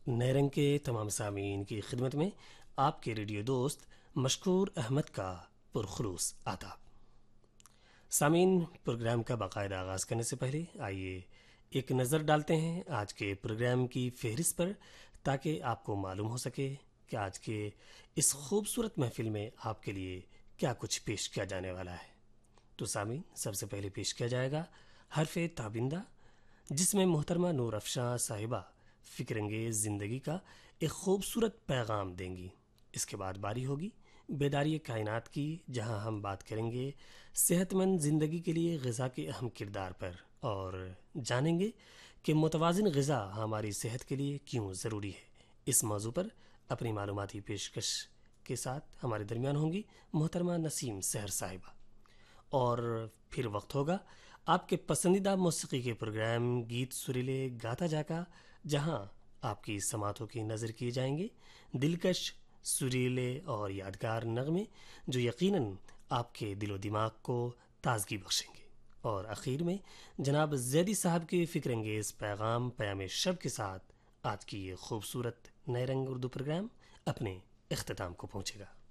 نئے رنگ کے تمام سامعین کی خدمت میں آپ کے ریڈیو دوست مشکور احمد کا پرخلوص آداب۔ سامعین، پروگرام کا باقاعدہ آغاز کرنے سے پہلے آئیے ایک نظر ڈالتے ہیں آج کے پروگرام کی فہرست پر، تاکہ آپ کو معلوم ہو سکے کہ آج کے اس خوبصورت محفل میں آپ کے لیے کیا کچھ پیش کیا جانے والا ہے۔ تو سامعین، سب سے پہلے پیش کیا جائے گا حرف تابندہ، جس میں محترمہ نور افشاں صاحبہ فکر انگیز زندگی کا ایک خوبصورت پیغام دیں گی۔ اس کے بعد باری ہوگی بیداری کائنات کی، جہاں ہم بات کریں گے صحت مند زندگی کے لیے غذا کے اہم کردار پر، اور جانیں گے کہ متوازن غذا ہماری صحت کے لیے کیوں ضروری ہے۔ اس موضوع پر اپنی معلوماتی پیشکش کے ساتھ ہمارے درمیان ہوں گی محترمہ نسیم سحر صاحبہ، اور پھر وقت ہوگا آپ کے پسندیدہ موسیقی کے پروگرام گیت سریلے گاتا جا کا، جہاں آپ کی سماعتوں کی نظر کیے جائیں گے دلکش، سریلے اور یادگار نغمے، جو یقیناً آپ کے دل و دماغ کو تازگی بخشیں گے۔ اور اخیر میں جناب زیدی صاحب کے فکر انگیز پیام شب کے ساتھ آج کی یہ خوبصورت نئے رنگ اردو پروگرام اپنے اختتام کو پہنچے گا۔